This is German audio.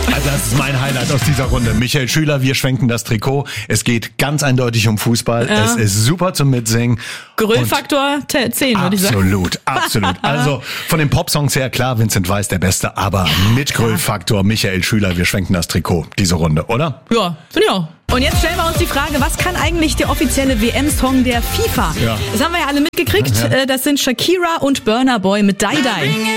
Also das ist mein Highlight aus dieser Runde. Michael Schüler, wir schwenken das Trikot. Es geht ganz eindeutig um Fußball. Ja. Es ist super zum Mitsingen. Geröllfaktor 10, würde ich sagen. Absolut. Also von den Popsongs her, klar, Vincent Weiss der Beste, aber mit Geröllfaktor Michael Schüler, wir schwenken das Trikot, diese Runde, oder? Ja, finde ich auch. Und jetzt stellen wir uns die Frage, was kann eigentlich der offizielle WM-Song der FIFA? Ja. Das haben wir ja alle mitgekriegt. Das sind Shakira und Burna Boy mit Die Die.